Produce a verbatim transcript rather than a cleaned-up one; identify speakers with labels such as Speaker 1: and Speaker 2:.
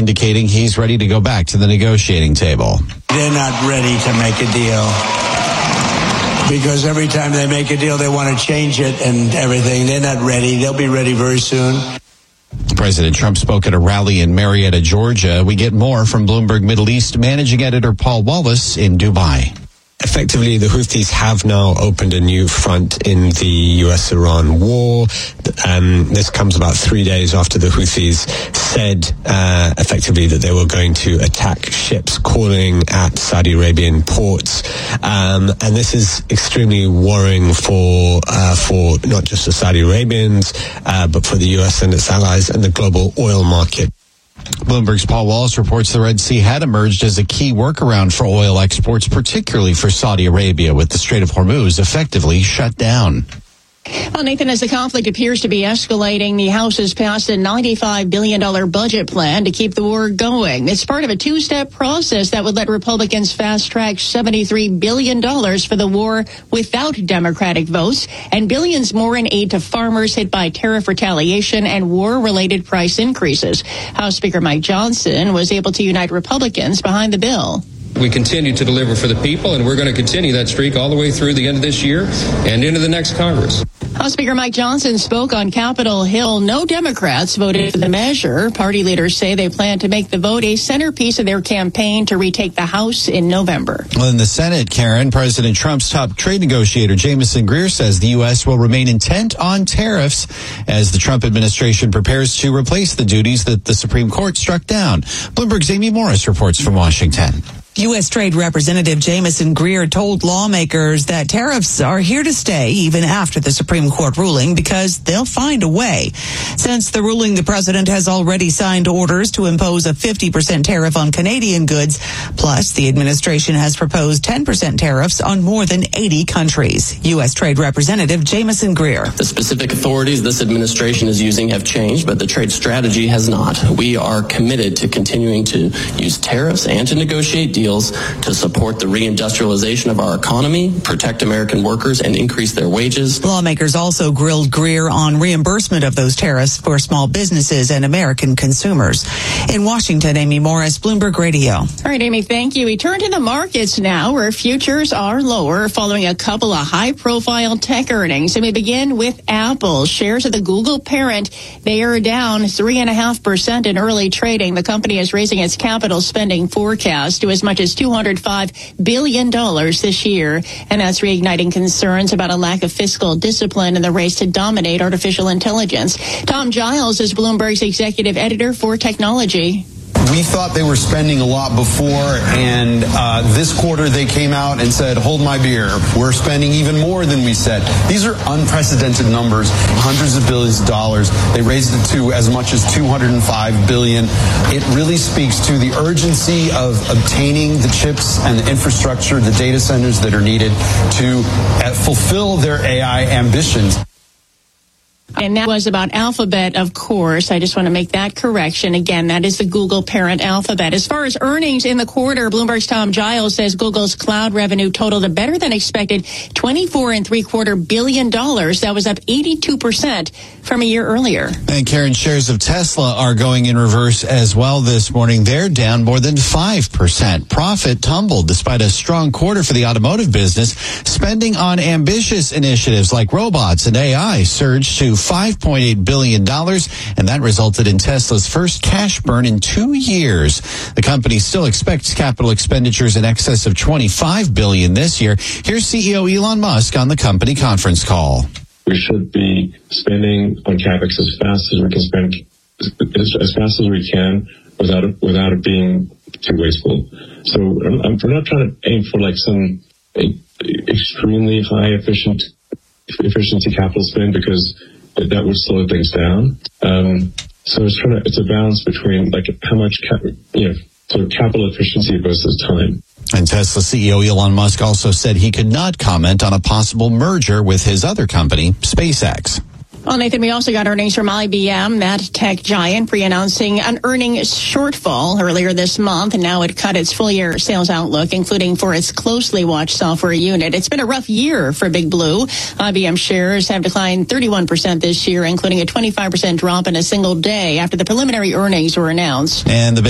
Speaker 1: indicating he's ready to go back to the negotiating table.
Speaker 2: They're not ready to make a deal because every time they make a deal, they want to change it and everything. They're not ready. They'll be ready very soon.
Speaker 1: President Trump spoke at a rally in Marietta, Georgia. We get more from Bloomberg Middle East managing editor Paul Wallace in Dubai.
Speaker 3: Effectively, the Houthis have now opened a new front in the U S Iran war. Um, this comes about three days after the Houthis said uh, effectively that they were going to attack ships calling at Saudi Arabian ports. Um, and this is extremely worrying for uh, for not just the Saudi Arabians, uh, but for the U S and its allies and the global oil market.
Speaker 1: Bloomberg's Paul Wallace reports the Red Sea had emerged as a key workaround for oil exports, particularly for Saudi Arabia, with the Strait of Hormuz effectively shut down.
Speaker 4: Well, Nathan, as the conflict appears to be escalating, the House has passed a ninety-five billion dollars budget plan to keep the war going. It's part of a two-step process that would let Republicans fast-track seventy-three billion dollars for the war without Democratic votes and billions more in aid to farmers hit by tariff retaliation and war-related price increases. House Speaker Mike Johnson was able to unite Republicans behind the bill.
Speaker 5: We continue to deliver for the people, and we're going to continue that streak all the way through the end of this year and into the next Congress.
Speaker 4: House Speaker Mike Johnson spoke on Capitol Hill. No Democrats voted for the measure. Party leaders say they plan to make the vote a centerpiece of their campaign to retake the House in November.
Speaker 1: Well, in the Senate, Karen, President Trump's top trade negotiator, Jamieson Greer, says the U S will remain intent on tariffs as the Trump administration prepares to replace the duties that the Supreme Court struck down. Bloomberg's Amy Morris reports from Washington.
Speaker 6: U S. Trade Representative Jamieson Greer told lawmakers that tariffs are here to stay even after the Supreme Court ruling because they'll find a way. Since the ruling, the president has already signed orders to impose a fifty percent tariff on Canadian goods. Plus, the administration has proposed ten percent tariffs on more than eighty countries. U S. Trade Representative Jamieson Greer.
Speaker 7: The specific authorities this administration is using have changed, but the trade strategy has not. We are committed to continuing to use tariffs and to negotiate deals to support the reindustrialization of our economy, protect American workers, and increase their wages.
Speaker 6: Lawmakers also grilled Greer on reimbursement of those tariffs for small businesses and American consumers. In Washington, Amy Morris, Bloomberg Radio.
Speaker 4: All right, Amy, thank you. We turn to the markets now, where futures are lower following a couple of high-profile tech earnings. And we begin with Apple. Shares of the Google parent, they are down three point five percent in early trading. The company is raising its capital spending forecast to as much as two hundred five billion dollars this year, and that's reigniting concerns about a lack of fiscal discipline in the race to dominate artificial intelligence. Tom Giles is Bloomberg's executive editor for technology.
Speaker 8: We thought they were spending a lot before, and uh, this quarter they came out and said, hold my beer, we're spending even more than we said. These are unprecedented numbers, hundreds of billions of dollars. They raised it to as much as two hundred five billion dollars. It really speaks to the urgency of obtaining the chips and the infrastructure, the data centers that are needed to uh, fulfill their A I ambitions.
Speaker 4: And that was about Alphabet, of course. I just want to make that correction. Again, that is the Google parent Alphabet. As far as earnings in the quarter, Bloomberg's Tom Giles says Google's cloud revenue totaled a better than expected twenty-four and three quarter billion dollars. That was up eighty-two percent from a year earlier.
Speaker 1: And Karen, shares of Tesla are going in reverse as well this morning. They're down more than five percent. Profit tumbled despite a strong quarter for the automotive business. Spending on ambitious initiatives like robots and A I surged to five point eight billion dollars, and that resulted in Tesla's first cash burn in two years. The company still expects capital expenditures in excess of twenty-five billion dollars this year. Here's C E O Elon Musk on the company conference call.
Speaker 9: We should be spending on CapEx as fast as we can spend, as, as fast as we can, without it, without it being too wasteful. So I'm, I'm, we're not trying to aim for like some a, extremely high efficient efficiency capital spend, because that would slow things down. Um, so it's trying to, it's a balance between like how much cap, you know, sort of capital efficiency versus time.
Speaker 1: And Tesla C E O Elon Musk also said he could not comment on a possible merger with his other company, SpaceX.
Speaker 4: Well, Nathan, we also got earnings from I B M, that tech giant, pre-announcing an earnings shortfall earlier this month, and now it cut its full-year sales outlook, including for its closely watched software unit. It's been a rough year for Big Blue. I B M shares have declined thirty-one percent this year, including a twenty-five percent drop in a single day after the preliminary earnings were announced.
Speaker 1: And the